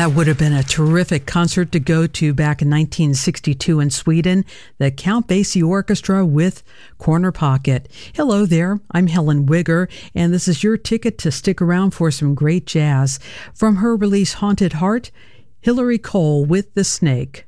That would have been a terrific concert to go to back in 1962 in Sweden, the Count Basie Orchestra with Corner Pocket. Hello there, I'm Helen Wigger, and this is your ticket to stick around for some great jazz. From her release Haunted Heart, Hillary Cole with The Snake.